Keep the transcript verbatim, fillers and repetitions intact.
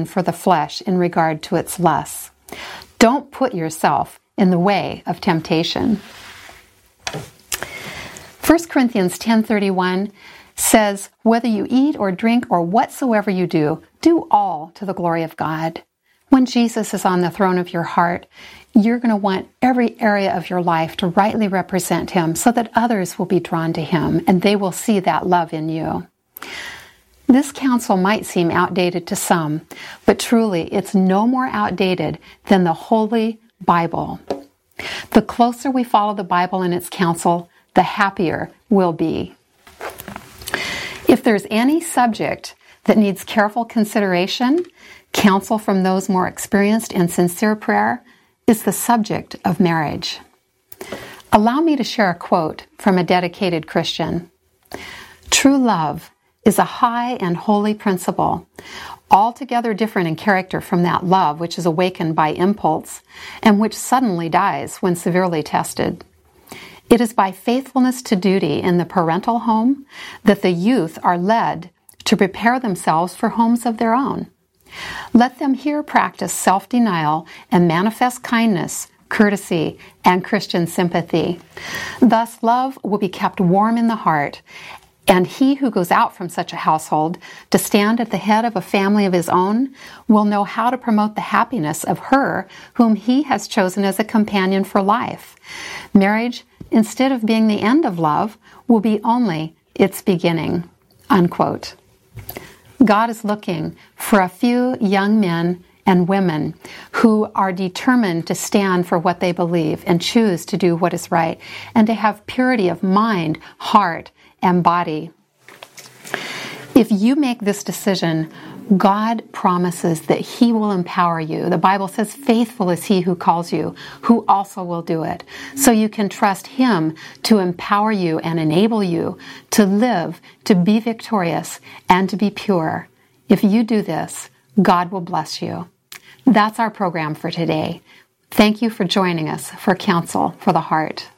for the flesh in regard to its lusts. Don't put yourself in the way of temptation. First Corinthians ten thirty-one says, whether you eat or drink or whatsoever you do, do all to the glory of God. When Jesus is on the throne of your heart, you're going to want every area of your life to rightly represent Him so that others will be drawn to Him and they will see that love in you. This counsel might seem outdated to some, but truly it's no more outdated than the Holy Bible. The closer we follow the Bible and its counsel, the happier we'll be. If there's any subject that needs careful consideration, counsel from those more experienced, and sincere prayer is the subject of marriage. Allow me to share a quote from a dedicated Christian. True love is a high and holy principle, altogether different in character from that love which is awakened by impulse and which suddenly dies when severely tested. It is by faithfulness to duty in the parental home that the youth are led to prepare themselves for homes of their own. Let them here practice self-denial and manifest kindness, courtesy, and Christian sympathy. Thus, love will be kept warm in the heart, and he who goes out from such a household to stand at the head of a family of his own will know how to promote the happiness of her whom he has chosen as a companion for life. Marriage, instead of being the end of love, will be only its beginning." Unquote. God is looking for a few young men and women who are determined to stand for what they believe and choose to do what is right, and to have purity of mind, heart, and body. If you make this decision, God promises that He will empower you. The Bible says, faithful is He who calls you, who also will do it. So you can trust Him to empower you and enable you to live, to be victorious, and to be pure. If you do this, God will bless you. That's our program for today. Thank you for joining us for Counsel for the Heart.